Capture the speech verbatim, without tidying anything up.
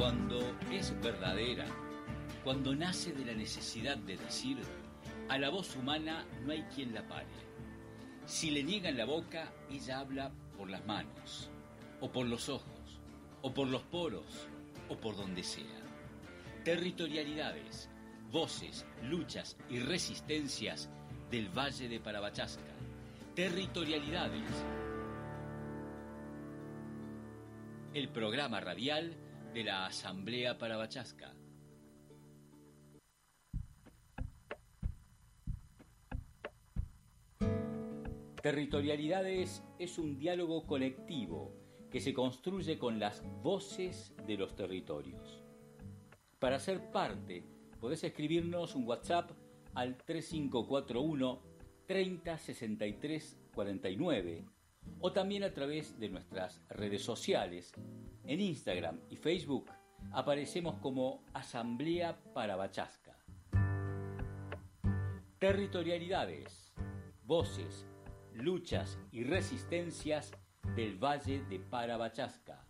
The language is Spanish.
Cuando es verdadera, cuando nace de la necesidad de decir, a la voz humana no hay quien la pare. Si le niegan la boca, ella habla por las manos, o por los ojos, o por los poros, o por donde sea. Territorialidades, voces, luchas y resistencias del Valle de Parabachasca. Territorialidades. El programa radial de la Asamblea Parabachasca. Territorialidades es un diálogo colectivo que se construye con las voces de los territorios. Para ser parte, podés escribirnos un WhatsApp al tres cinco cuatro uno, treinta, sesenta y tres, cuarenta y nueve o también a través de nuestras redes sociales. En Instagram y Facebook aparecemos como Asamblea Parabachasca. Territorialidades, voces, luchas y resistencias del Valle de Parabachasca.